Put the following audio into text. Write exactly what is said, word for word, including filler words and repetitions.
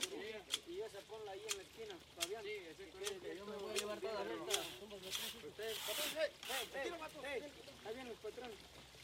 Y esa ponla ahí en la esquina, Fabián. Sí, ese que yo me voy a llevar toda la vuelta. Ustedes, hey, hey, hey, ahí vienen los patrones.